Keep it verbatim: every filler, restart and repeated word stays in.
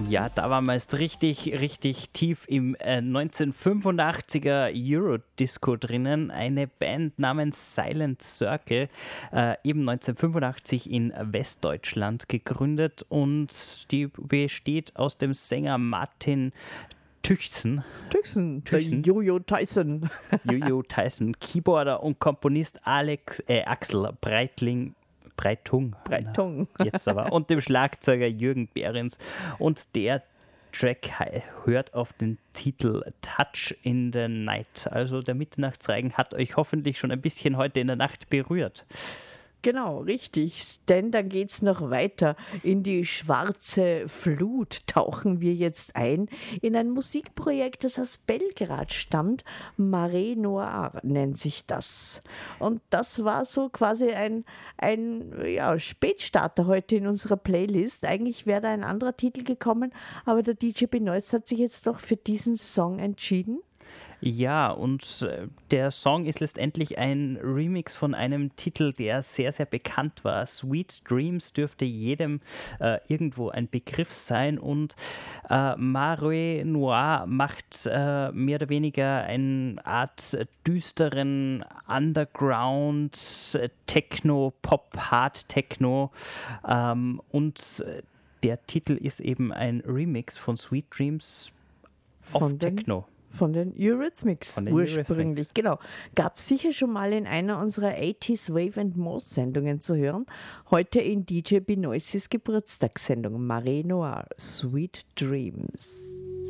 Ja, da waren wir jetzt richtig, richtig tief im äh, neunzehnhundertfünfundachtziger Eurodisco drinnen. Eine Band namens Silent Circle, äh, eben neunzehnhundertfünfundachtzig in Westdeutschland gegründet, und die besteht aus dem Sänger Martin Tüchsen. Tüchsen, Tüchsen. der Jojo Tyson. Jojo Tyson, Keyboarder und Komponist Alex, äh, Axel Breitling. Breitung. Breitung. Jetzt aber. Und dem Schlagzeuger Jürgen Behrens. Und der Track hört auf den Titel Touch in the Night. Also der Mitternachtsreigen hat euch hoffentlich schon ein bisschen heute in der Nacht berührt. Genau, richtig. Denn dann geht's noch weiter. In die schwarze Flut tauchen wir jetzt ein in ein Musikprojekt, das aus Belgrad stammt. Mare Noir nennt sich das. Und das war so quasi ein, ein ja, Spätstarter heute in unserer Playlist. Eigentlich wäre da ein anderer Titel gekommen, aber der D J Benoist hat sich jetzt doch für diesen Song entschieden. Ja, und der Song ist letztendlich ein Remix von einem Titel, der sehr, sehr bekannt war. Sweet Dreams dürfte jedem äh, irgendwo ein Begriff sein, und äh, Mare Noir macht äh, mehr oder weniger eine Art düsteren Underground, Techno, Pop, Hard Techno, ähm, und der Titel ist eben ein Remix von Sweet Dreams auf Von den Techno. Von den Eurythmics Von den ursprünglich, Eurythmics. genau. Gab es sicher schon mal in einer unserer achtziger Wave and More Sendungen zu hören. Heute in D J Benoisis Geburtstagssendung Mare Noir, Sweet Dreams.